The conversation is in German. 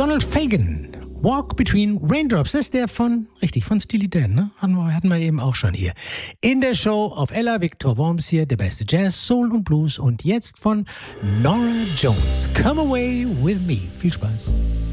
Donald Fagen, Walk Between Raindrops. Das ist der von Steely Dan, ne? Hatten wir eben auch schon hier. In der Show auf Ella, Victor Worms hier, der beste Jazz, Soul und Blues. Und jetzt von Norah Jones, Come Away With Me. Viel Spaß.